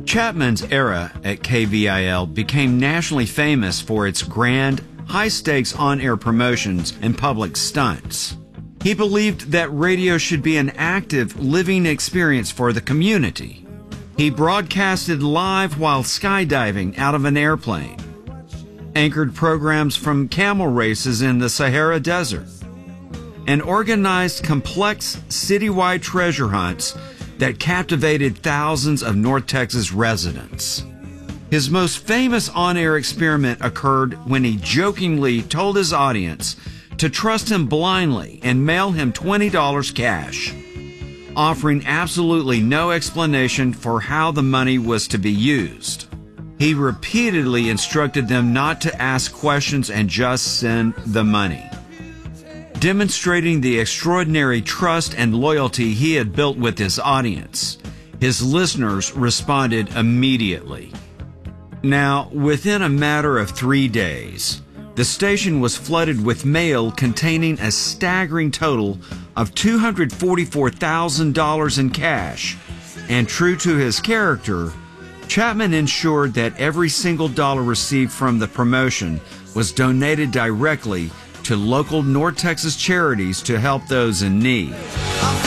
Chapman's era at KVIL became nationally famous for its grand, high-stakes on-air promotions and public stunts. He believed that radio should be an active, living experience for the community. He broadcasted live while skydiving out of an airplane, anchored programs from camel races in the Sahara Desert, and organized complex citywide treasure hunts that captivated thousands of North Texas residents. His most famous on-air experiment occurred when he jokingly told his audience to trust him blindly and mail him $20 cash, offering absolutely no explanation for how the money was to be used. He repeatedly instructed them not to ask questions and just send the money. Demonstrating the extraordinary trust and loyalty he had built with his audience, his listeners responded immediately. Now, within a matter of 3 days, the station was flooded with mail containing a staggering total of $244,000 in cash, and true to his character, Chapman ensured that every single dollar received from the promotion was donated directly to local North Texas charities to help those in need.